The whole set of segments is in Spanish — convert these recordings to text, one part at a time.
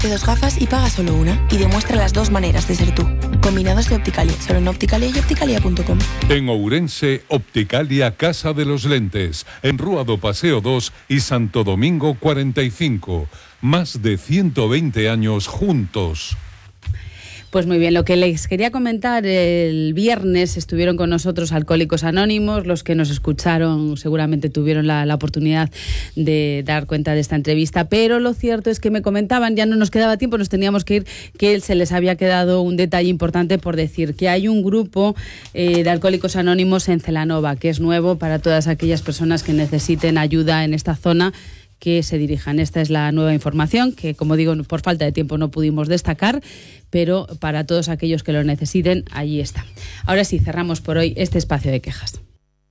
Llévate 2 gafas y paga solo una. Y demuestra las 2 maneras de ser tú. Combinados de Opticalia. Solo en Opticalia y opticalia.com. En Ourense, Opticalia Casa de los Lentes. En Rúa do Paseo 2 y Santo Domingo 45. Más de 120 años juntos. Pues muy bien, lo que les quería comentar, el viernes estuvieron con nosotros Alcohólicos Anónimos. Los que nos escucharon seguramente tuvieron la oportunidad de dar cuenta de esta entrevista, pero lo cierto es que me comentaban, ya no nos quedaba tiempo, nos teníamos que ir, que se les había quedado un detalle importante por decir, que hay un grupo de Alcohólicos Anónimos en Celanova, que es nuevo para todas aquellas personas que necesiten ayuda en esta zona, que se dirijan. Esta es la nueva información que, como digo, por falta de tiempo no pudimos destacar, pero para todos aquellos que lo necesiten, allí está. Ahora sí, cerramos por hoy este espacio de quejas.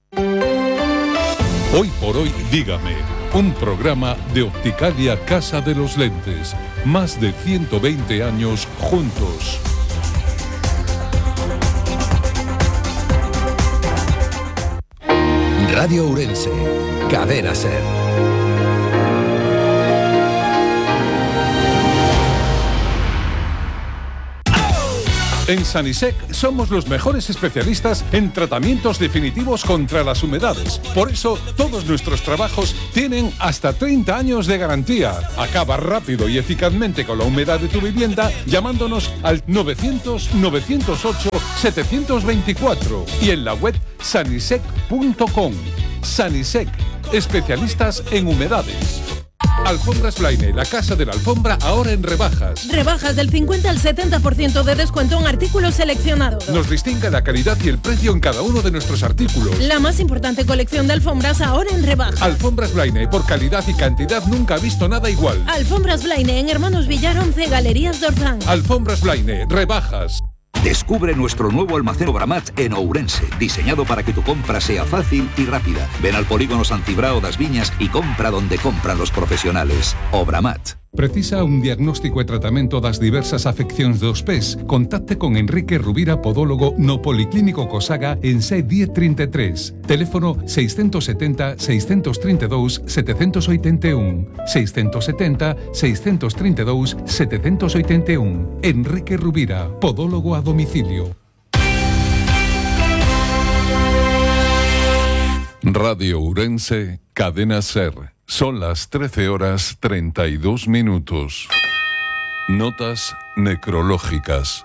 Hoy por hoy, dígame, un programa de Opticalia Casa de los Lentes. Más de 120 años juntos. Radio Ourense, Cadena SER. En Sanisec somos los mejores especialistas en tratamientos definitivos contra las humedades. Por eso, todos nuestros trabajos tienen hasta 30 años de garantía. Acaba rápido y eficazmente con la humedad de tu vivienda llamándonos al 900-908-724 y en la web sanisec.com. Sanisec, especialistas en humedades. Alfombras Blaine, la casa de la alfombra, ahora en rebajas. Rebajas del 50 al 70% de descuento en artículos seleccionados. Nos distingue la calidad y el precio en cada uno de nuestros artículos. La más importante colección de alfombras ahora en rebajas. Alfombras Blaine, por calidad y cantidad nunca ha visto nada igual. Alfombras Blaine, en Hermanos Villar 11, Galerías Dorzán. Alfombras Blaine, rebajas. Descubre nuestro nuevo almacén Obramat en Ourense, diseñado para que tu compra sea fácil y rápida. Ven al polígono Santibrao das Viñas y compra donde compran los profesionales. Obramat. Precisa un diagnóstico e tratamento das diversas afeccións dos pés? Contacte con Enrique Rubira, podólogo no Policlínico Cosaga en C1033. Teléfono 670 632 781. 670 632 781. Enrique Rubira, podólogo a domicilio. Radio Ourense, Cadena SER. Son las 13:32. Notas necrológicas.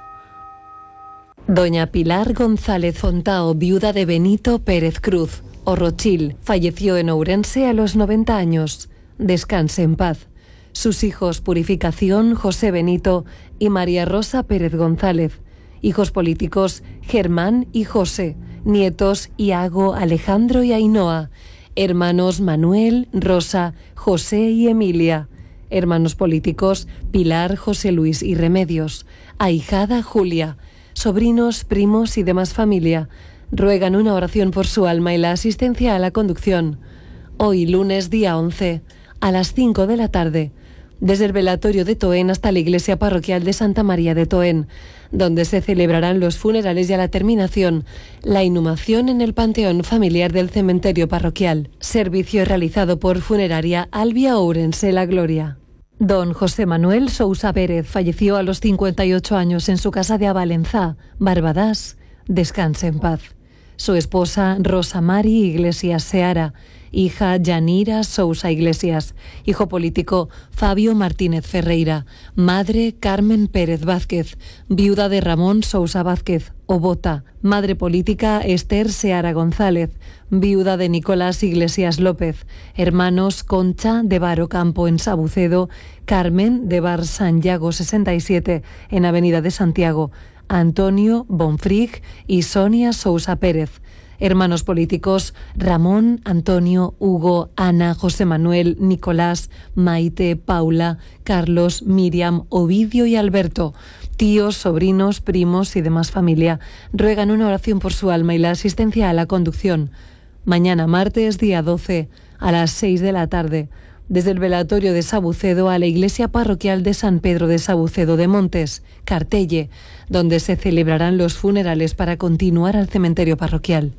Doña Pilar González Fontao, viuda de Benito Pérez Cruz, Orrochil, falleció en Ourense a los 90 años. Descanse en paz. Sus hijos Purificación, José Benito y María Rosa Pérez González. Hijos políticos Germán y José. Nietos Iago, Alejandro y Ainhoa. Hermanos Manuel, Rosa, José y Emilia. Hermanos políticos Pilar, José Luis y Remedios. Ahijada Julia. Sobrinos, primos y demás familia ruegan una oración por su alma y la asistencia a la conducción. Hoy, lunes día 11, a las 5 de la tarde, desde el velatorio de Toen hasta la iglesia parroquial de Santa María de Toen, donde se celebrarán los funerales y a la terminación la inhumación en el panteón familiar del cementerio parroquial. Servicio realizado por Funeraria Albia Ourense La Gloria. Don José Manuel Sousa Pérez falleció a los 58 años en su casa de Avalenzá, Barbadas. Descanse en paz. Su esposa Rosa Mari Iglesias Seara, hija Yanira Sousa Iglesias, hijo político Fabio Martínez Ferreira, madre Carmen Pérez Vázquez, viuda de Ramón Sousa Vázquez, Obota, madre política Esther Seara González, viuda de Nicolás Iglesias López, hermanos Concha de Varo Campo en Sabucedo, Carmen de Bar San Yago 67 en Avenida de Santiago, Antonio Bonfrig y Sonia Sousa Pérez. Hermanos políticos Ramón, Antonio, Hugo, Ana, José Manuel, Nicolás, Maite, Paula, Carlos, Miriam, Ovidio y Alberto. Tíos, sobrinos, primos y demás familia ruegan una oración por su alma y la asistencia a la conducción. Mañana martes, día 12, a las 6 de la tarde, desde el velatorio de Sabucedo a la iglesia parroquial de San Pedro de Sabucedo de Montes, Cartelle, donde se celebrarán los funerales para continuar al cementerio parroquial.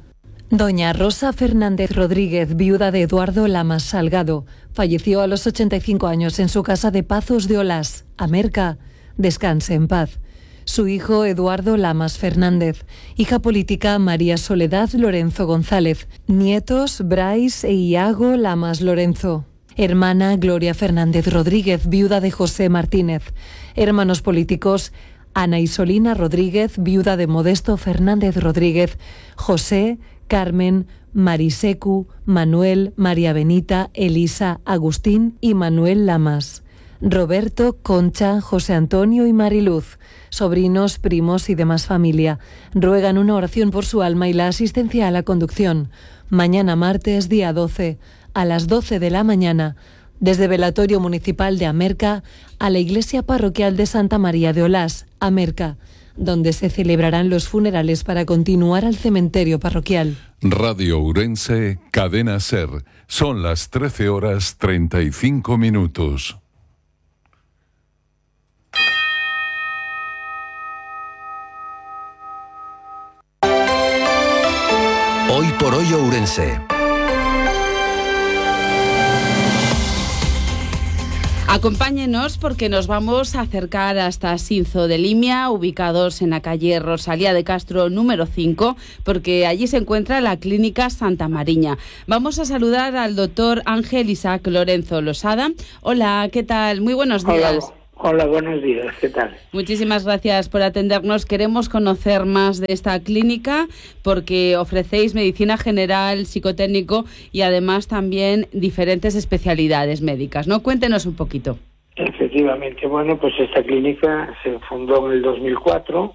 Doña Rosa Fernández Rodríguez, viuda de Eduardo Lamas Salgado, falleció a los 85 años en su casa de Pazos de Olás, Amerca. Descanse en paz. Su hijo Eduardo Lamas Fernández, hija política María Soledad Lorenzo González, nietos Bryce e Iago Lamas Lorenzo. Hermana Gloria Fernández Rodríguez, viuda de José Martínez. Hermanos políticos Ana Isolina Rodríguez, viuda de Modesto Fernández Rodríguez, José, Carmen, Marisecu, Manuel, María Benita, Elisa, Agustín y Manuel Lamas. Roberto, Concha, José Antonio y Mariluz, sobrinos, primos y demás familia, ruegan una oración por su alma y la asistencia a la conducción. Mañana martes, día 12, a las 12 de la mañana, desde Velatorio Municipal de Amerca a la Iglesia Parroquial de Santa María de Olás, Amerca, donde se celebrarán los funerales para continuar al cementerio parroquial. Radio Ourense, Cadena SER. Son las 13:35. Hoy por hoy Ourense. Acompáñenos porque nos vamos a acercar hasta Sinzo de Limia, ubicados en la calle Rosalía de Castro número 5, porque allí se encuentra la Clínica Santa Mariña. Vamos a saludar al doctor Ángel Isaac Lorenzo Losada. Hola, ¿qué tal? Muy buenos días. Hola, buenos días, ¿qué tal? Muchísimas gracias por atendernos. Queremos conocer más de esta clínica porque ofrecéis medicina general, psicotécnico y además también diferentes especialidades médicas, ¿no? Cuéntenos un poquito. Efectivamente, bueno, pues esta clínica se fundó en el 2004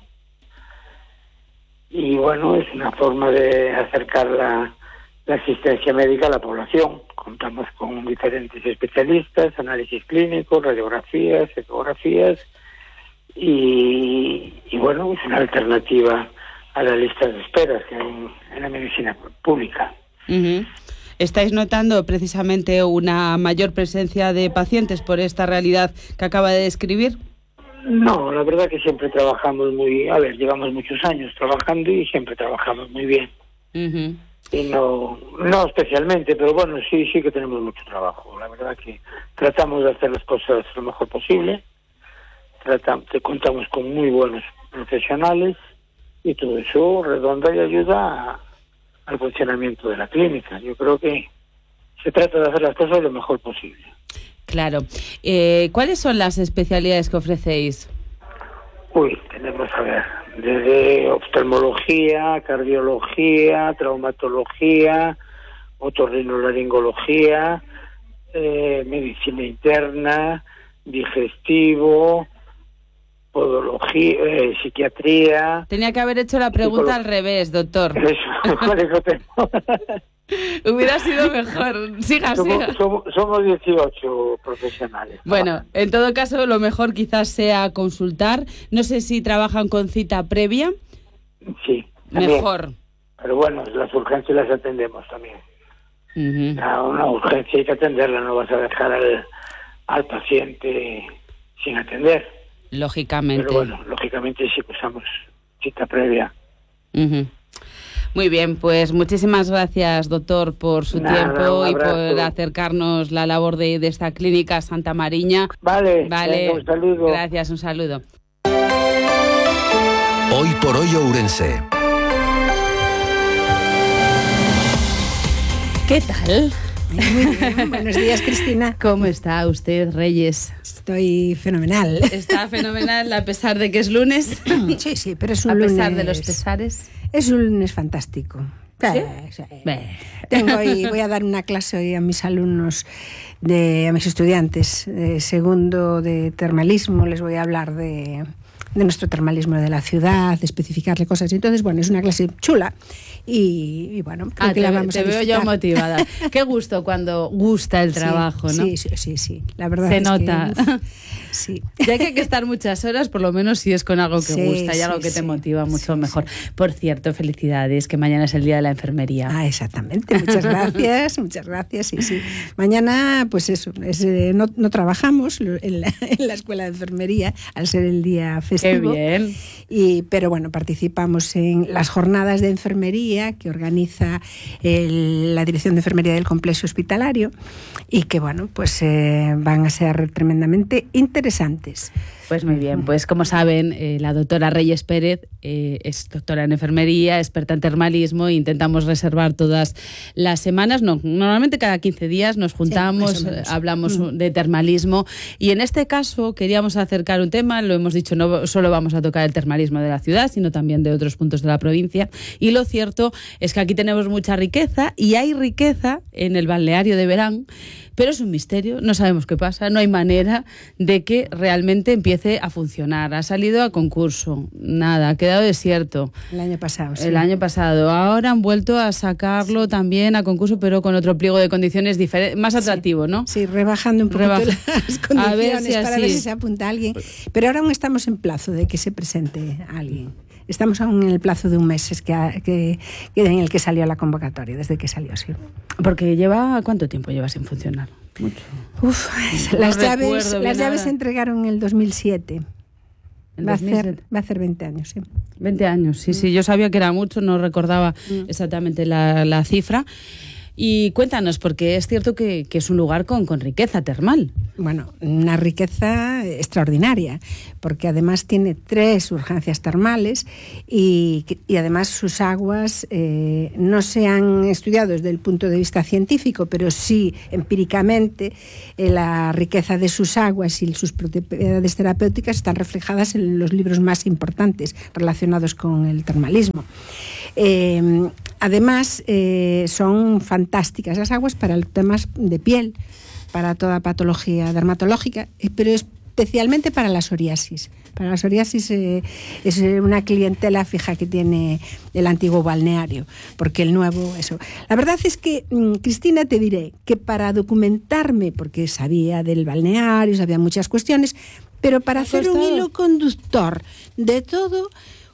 y bueno, es una forma de acercar la asistencia médica a la población. Contamos con diferentes especialistas, análisis clínicos, radiografías, ecografías y bueno, es una alternativa a las listas de espera que hay en la medicina pública. Uh-huh. ¿Estáis notando precisamente una mayor presencia de pacientes por esta realidad que acaba de describir? No, la verdad que siempre trabajamos llevamos muchos años trabajando y siempre trabajamos muy bien. Uh-huh. Y no especialmente, pero bueno, sí que tenemos mucho trabajo. La verdad que tratamos de hacer las cosas lo mejor posible. Contamos con muy buenos profesionales y todo eso redonda y ayuda al funcionamiento de la clínica. Yo creo que se trata de hacer las cosas lo mejor posible. Claro. ¿Cuáles son las especialidades que ofrecéis? Tenemos, desde oftalmología, cardiología, traumatología, otorrinolaringología, medicina interna, digestivo, podología, psiquiatría. Tenía que haber hecho la pregunta al revés, doctor. Por eso tengo. Hubiera sido mejor. Siga. Somos 18 profesionales. Bueno, en todo caso, lo mejor quizás sea consultar. No sé si trabajan con cita previa. Sí. También. Mejor. Pero bueno, las urgencias las atendemos también. Uh-huh. Una urgencia hay que atenderla, no vas a dejar al paciente sin atender. Lógicamente. Pero bueno, lógicamente sí que usamos cita previa. Uh-huh. Muy bien, pues muchísimas gracias, doctor, por su tiempo y por acercarnos la labor de esta clínica Santa Mariña. Vale. Venga, un saludo. Gracias, un saludo. Hoy por hoy Ourense. ¿Qué tal? Muy bien. Buenos días, Cristina. ¿Cómo está usted, Reyes? Estoy fenomenal. Está fenomenal a pesar de que es lunes. Sí, pero es un lunes. A pesar de los pesares. Es un lunes fantástico. ¿Sí? Voy a dar una clase hoy a mis alumnos, a mis estudiantes de segundo de termalismo. Les voy a hablar de nuestro termalismo de la ciudad, de especificarle cosas. Entonces, bueno, es una clase chula y bueno, creo que la vamos a disfrutar. Te veo yo motivada. Qué gusto cuando gusta el trabajo, ¿no? Sí. La verdad se es nota. Que... Sí. Ya que hay que estar muchas horas, por lo menos si es con algo que gusta y algo que te motiva mucho mejor. Por cierto, felicidades, que mañana es el Día de la Enfermería. Exactamente, muchas gracias, sí. Mañana, pues eso, no trabajamos en la Escuela de Enfermería, al ser el día festivo. festivo. ¡Qué bien! Pero bueno, participamos en las jornadas de enfermería que organiza la Dirección de Enfermería del Complejo Hospitalario y que, bueno, pues van a ser tremendamente interesantes. Pues muy bien, pues como saben, la doctora Reyes Pérez es doctora en enfermería, experta en termalismo, e intentamos reservar todas las semanas, normalmente cada 15 días nos juntamos, sí, hablamos de termalismo, y en este caso queríamos acercar un tema, lo hemos dicho, no solo vamos a tocar el termalismo de la ciudad, sino también de otros puntos de la provincia, y lo cierto es que aquí tenemos mucha riqueza, y hay riqueza en el balneario de Berán, pero es un misterio, no sabemos qué pasa, no hay manera de que realmente empiece a funcionar. Ha salido a concurso, nada, ha quedado desierto. El año pasado, sí. El año pasado. Ahora han vuelto a sacarlo también a concurso, pero con otro pliego de condiciones más atractivo, ¿no? Sí, rebajando un poquito las condiciones para ver si se apunta alguien. Pero ahora aún estamos en plazo de que se presente alguien. Estamos aún en el plazo de un mes en el que salió la convocatoria, desde que salió, sí. Porque ¿cuánto tiempo lleva sin funcionar? Mucho. Las llaves se entregaron en el 2007. Va a hacer 20 años, sí. 20 años, sí. Yo sabía que era mucho, no recordaba exactamente la cifra. Y cuéntanos, porque es cierto que es un lugar con riqueza termal. Bueno, una riqueza extraordinaria, porque además tiene 3 urgencias termales y además sus aguas no se han estudiado desde el punto de vista científico, pero sí empíricamente la riqueza de sus aguas y sus propiedades terapéuticas están reflejadas en los libros más importantes relacionados con el termalismo. Además, son fantásticas las aguas para temas de piel, para toda patología dermatológica, pero especialmente para la psoriasis. Para la psoriasis es una clientela fija que tiene el antiguo balneario, porque el nuevo, eso. La verdad es que, Cristina, te diré que para documentarme, porque sabía del balneario, sabía muchas cuestiones, pero para hacer un hilo conductor de todo...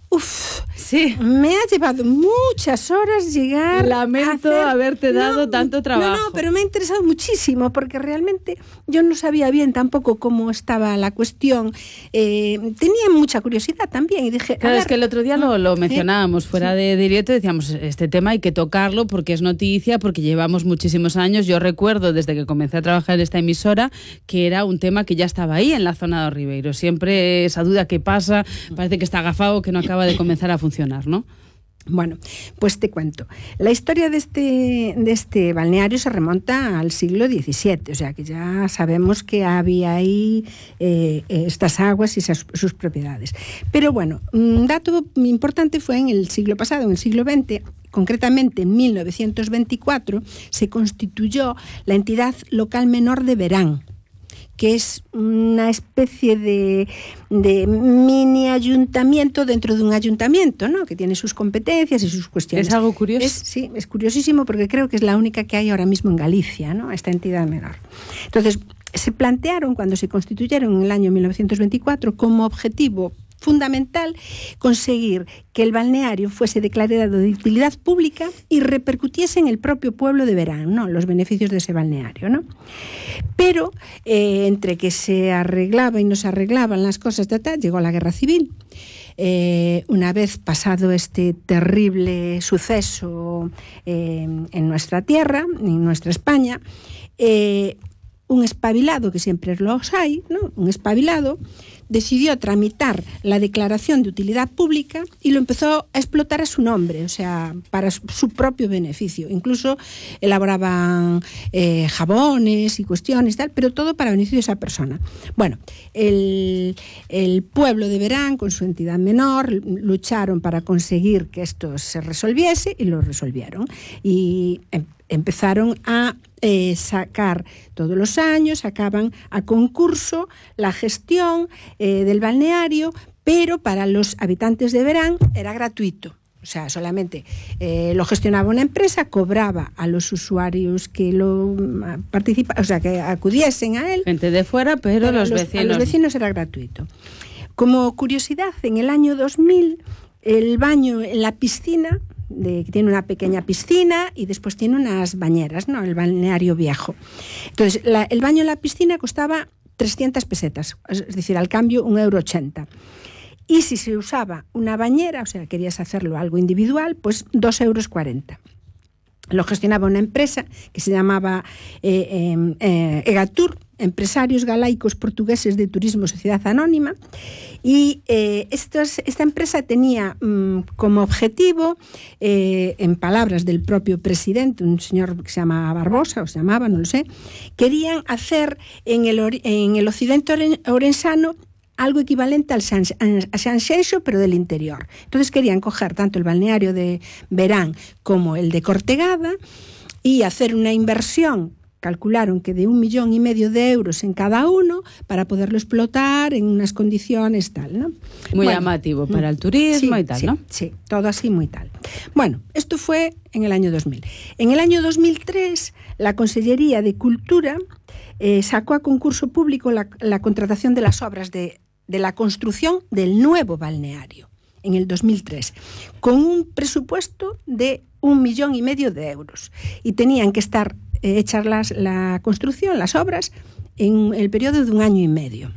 sí. Me ha llevado muchas horas llegar. Lamento haberte dado tanto trabajo. No, pero me ha interesado muchísimo porque realmente yo no sabía bien tampoco cómo estaba la cuestión. Tenía mucha curiosidad también y dije... Claro, es que el otro día lo mencionábamos fuera de directo, decíamos, este tema hay que tocarlo porque es noticia, porque llevamos muchísimos años. Yo recuerdo desde que comencé a trabajar en esta emisora que era un tema que ya estaba ahí en la zona de Ribeiro. Siempre esa duda que pasa, parece que está agafado, que no acaba de comenzar a funcionar, ¿no? Bueno, pues te cuento. La historia de este balneario se remonta al siglo XVII, o sea que ya sabemos que había ahí estas aguas y sus propiedades. Pero bueno, un dato importante fue en el siglo pasado, en el siglo XX, concretamente en 1924, se constituyó la entidad local menor de Berán, que es una especie de mini ayuntamiento dentro de un ayuntamiento, ¿no? Que tiene sus competencias y sus cuestiones. ¿Es algo curioso? Sí, es curiosísimo porque creo que es la única que hay ahora mismo en Galicia, ¿no? Esta entidad menor. Entonces, se plantearon cuando se constituyeron en el año 1924 como objetivo fundamental conseguir que el balneario fuese declarado de utilidad pública y repercutiese en el propio pueblo de Berán, ¿no? Los beneficios de ese balneario, ¿no? Pero entre que se arreglaba y no se arreglaban las cosas, llegó la guerra civil. Una vez pasado este terrible suceso en nuestra tierra, en nuestra España, un espabilado, que siempre los hay, ¿no? Un espabilado decidió tramitar la declaración de utilidad pública y lo empezó a explotar a su nombre, o sea, para su propio beneficio. Incluso elaboraban jabones y cuestiones, tal, pero todo para beneficio de esa persona. Bueno, el pueblo de Berán, con su entidad menor, lucharon para conseguir que esto se resolviese y lo resolvieron. Y empezaron a sacar todos los años, sacaban a concurso la gestión del balneario, pero para los habitantes de Berán era gratuito. O sea, solamente lo gestionaba una empresa, cobraba a los usuarios que lo participaban, o sea, que acudiesen a él. Gente de fuera, pero los vecinos. A los vecinos era gratuito. Como curiosidad, en el año 2000, el baño en la piscina, que tiene una pequeña piscina y después tiene unas bañeras, ¿no? El balneario viejo. Entonces, el baño en la piscina costaba 300 pesetas, es decir, al cambio 1,80 €. Y si se usaba una bañera, o sea, querías hacerlo algo individual, pues 2,40 euros. Lo gestionaba una empresa que se llamaba Egatur, Empresarios Galaicos Portugueses de Turismo Sociedad Anónima, y esta empresa tenía como objetivo, en palabras del propio presidente, un señor que se llama Barbosa, o se llamaba, no lo sé, querían hacer en el occidente orensano algo equivalente al Sanxenxo, pero del interior. Entonces querían coger tanto el balneario de Verán como el de Cortegada y hacer una inversión, calcularon que de 1,5 millones de euros en cada uno, para poderlo explotar en unas condiciones tal, ¿no? Muy llamativo para el turismo, sí, y tal, sí, ¿no? Sí, todo así muy tal. Bueno, esto fue en el año 2000. En el año 2003, la Consellería de Cultura sacó a concurso público la contratación de las obras de la construcción del nuevo balneario en el 2003, con un presupuesto de 1,5 millones de euros. Y tenían que estar hechas la construcción, las obras, en el periodo de 1 año y medio.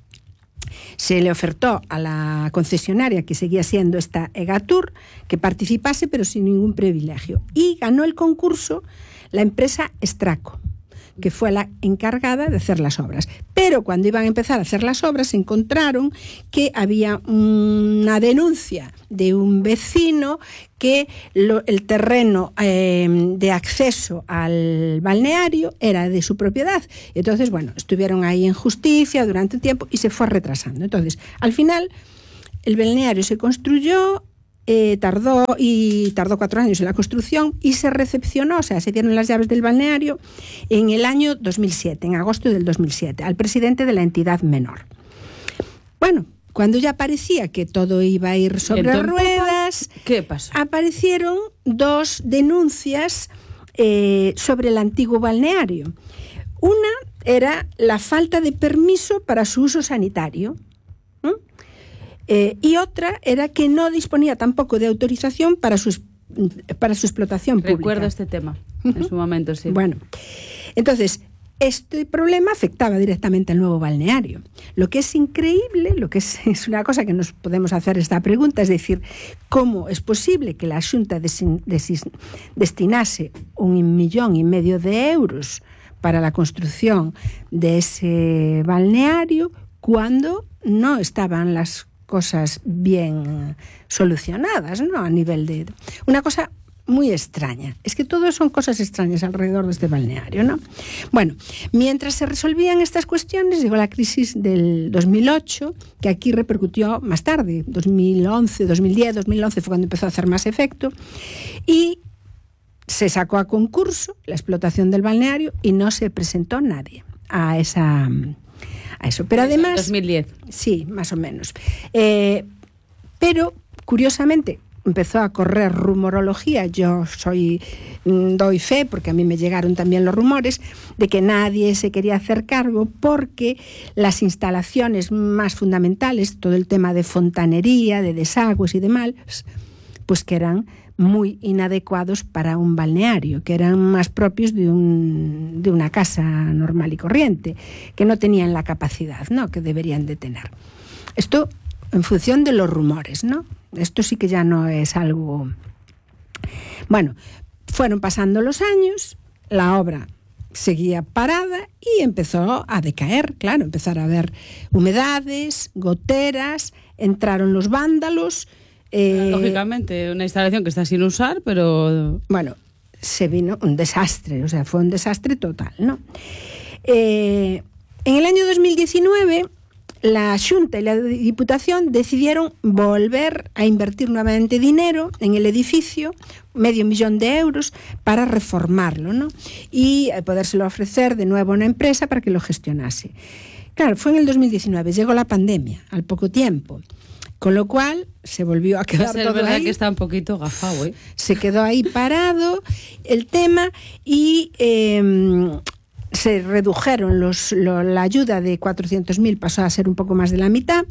Se le ofertó a la concesionaria, que seguía siendo esta Egatur, que participase, pero sin ningún privilegio. Y ganó el concurso la empresa Estraco, que fue la encargada de hacer las obras. Pero cuando iban a empezar a hacer las obras, se encontraron que había una denuncia de un vecino que el terreno de acceso al balneario era de su propiedad. Entonces, bueno, estuvieron ahí en justicia durante un tiempo y se fue retrasando. Entonces, al final, el balneario se construyó, tardó 4 años en la construcción y se recepcionó, o sea, se dieron las llaves del balneario en el año 2007, en agosto del 2007, al presidente de la entidad menor. Bueno, cuando ya parecía que todo iba a ir sobre ruedas, ¿qué pasó? Aparecieron 2 denuncias sobre el antiguo balneario. Una era la falta de permiso para su uso sanitario. Y otra era que no disponía tampoco de autorización para su explotación pública. Recuerdo este tema en su momento, sí. Bueno, entonces, este problema afectaba directamente al nuevo balneario. Lo que es increíble, lo que es una cosa que nos podemos hacer esta pregunta, es decir, ¿cómo es posible que la Xunta destinase 1,5 millones de euros para la construcción de ese balneario cuando no estaban las cosas bien solucionadas, ¿no? A nivel de... Una cosa muy extraña. Es que todo son cosas extrañas alrededor de este balneario, ¿no? Bueno, mientras se resolvían estas cuestiones, llegó la crisis del 2008, que aquí repercutió más tarde, 2011, 2010, 2011 fue cuando empezó a hacer más efecto, y se sacó a concurso la explotación del balneario y no se presentó nadie a eso. Pero además... 2010. Sí, más o menos. Pero, curiosamente, empezó a correr rumorología. Yo doy fe, porque a mí me llegaron también los rumores, de que nadie se quería hacer cargo porque las instalaciones más fundamentales, todo el tema de fontanería, de desagües y demás, pues que eran muy inadecuados para un balneario, que eran más propios de una casa normal y corriente, que no tenían la capacidad, ¿no?, que deberían de tener. Esto en función de los rumores, ¿no? Esto sí que ya no es algo... Bueno, fueron pasando los años, la obra seguía parada y empezó a decaer, claro, empezaron a haber humedades, goteras, entraron los vándalos... Lógicamente, una instalación que está sin usar, pero... Bueno, se vino un desastre, o sea, fue un desastre total, ¿no? En el año 2019, la Xunta y la Diputación decidieron volver a invertir nuevamente dinero en el edificio, 500.000 euros, para reformarlo, ¿no? Y podérselo ofrecer de nuevo a una empresa para que lo gestionase. Claro, fue en el 2019, llegó la pandemia, al poco tiempo. Con lo cual se volvió a quedar todo ahí. Es verdad que está un poquito gafado, ¿eh? Se quedó ahí parado el tema y se redujeron la ayuda de 400.000, pasó a ser un poco más de la mitad.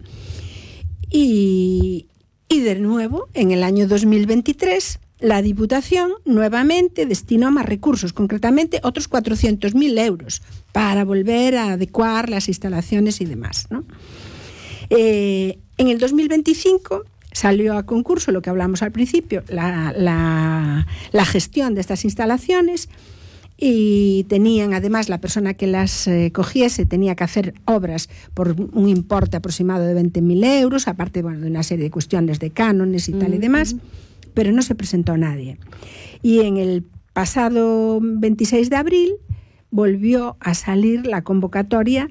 Y de nuevo, en el año 2023, la Diputación nuevamente destinó más recursos, concretamente otros 400.000 euros, para volver a adecuar las instalaciones y demás, ¿no? En el 2025 salió a concurso lo que hablamos al principio, la gestión de estas instalaciones, y tenían, además, la persona que las cogiese tenía que hacer obras por un importe aproximado de 20.000 euros, aparte, bueno, de una serie de cuestiones de cánones y tal y demás, pero no se presentó nadie. Y en el pasado 26 de abril volvió a salir la convocatoria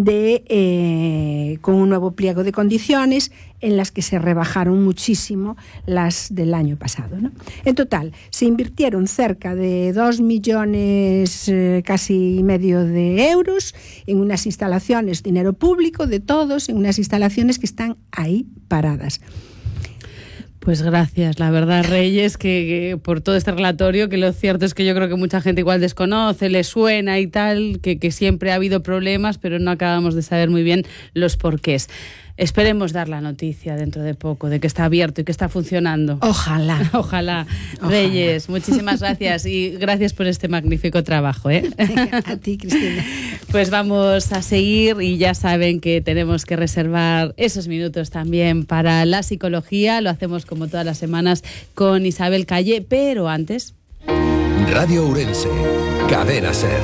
con un nuevo pliego de condiciones en las que se rebajaron muchísimo las del año pasado, ¿no? En total, se invirtieron cerca de 2 millones casi y medio de euros en unas instalaciones, dinero público de todos, en unas instalaciones que están ahí paradas. Pues gracias, la verdad, Reyes, que por todo este relatorio, que lo cierto es que yo creo que mucha gente igual desconoce, le suena y tal, que siempre ha habido problemas, pero no acabamos de saber muy bien los porqués. Esperemos dar la noticia dentro de poco de que está abierto y que está funcionando. Ojalá. Ojalá. Reyes, muchísimas gracias y gracias por este magnífico trabajo, ¿eh? A ti, Cristina. Pues vamos a seguir y ya saben que tenemos que reservar esos minutos también para la psicología. Lo hacemos como todas las semanas con Isabel Calle, pero antes... Radio Ourense, Cadena SER.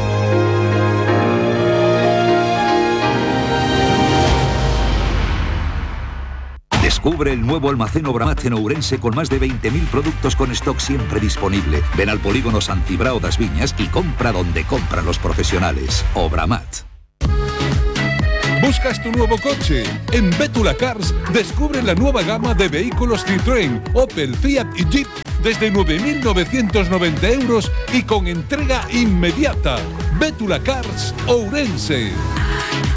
Descubre el nuevo almacén Obramat en Ourense con más de 20.000 productos con stock siempre disponible. Ven al polígono San Cibrao das Viñas y compra donde compran los profesionales. Obramat. ¿Buscas tu nuevo coche? En Bétula Cars descubre la nueva gama de vehículos Citroën, Opel, Fiat y Jeep desde 9.990 euros y con entrega inmediata. Bétula Cars, Ourense.